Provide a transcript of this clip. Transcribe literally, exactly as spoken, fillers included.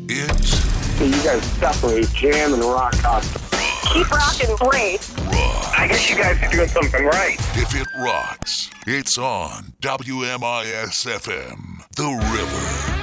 It's So you guys separate jam and rock out. Keep rocking, please. rock. I guess you guys are doing something right. If it rocks, it's on W M I S F M, The River.